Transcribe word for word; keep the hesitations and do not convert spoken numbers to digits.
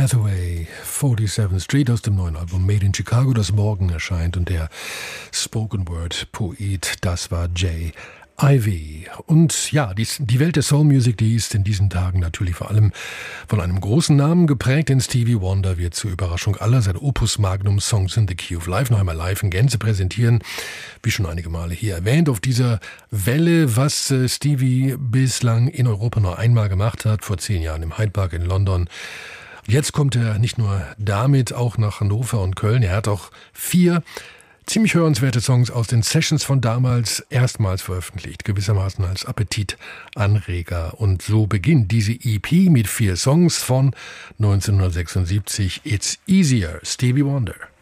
Hathaway, forty-seventh Street aus dem neuen Album Made in Chicago, das morgen erscheint. Und der Spoken-Word-Poet, das war Jay Ivy. Und ja, die, die Welt der Soul-Music, die ist in diesen Tagen natürlich vor allem von einem großen Namen geprägt, denn Stevie Wonder wird zur Überraschung aller sein Opus Magnum Songs in the Key of Life noch einmal live in Gänze präsentieren. Wie schon einige Male hier erwähnt, auf dieser Welle, was äh, Stevie bislang in Europa nur einmal gemacht hat, vor zehn Jahren im Hyde Park in London. Jetzt kommt er nicht nur damit auch nach Hannover und Köln, er hat auch vier ziemlich hörenswerte Songs aus den Sessions von damals erstmals veröffentlicht, gewissermaßen als Appetitanreger. Und so beginnt diese E P mit vier Songs von neunzehnhundertsechsundsiebzig. It's Easier, Stevie Wonder.